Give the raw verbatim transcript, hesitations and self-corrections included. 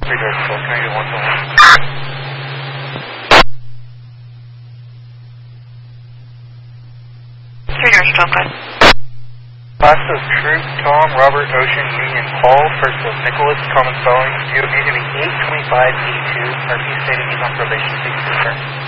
Radar twelve, can I get one to one? Radar twelve, good. Class of Troop, Tom, Robert, Ocean, Union, Paul, first of Nicholas, common spelling, P O V to be eight twenty-five E two, R P stating he's on probation, please confirm.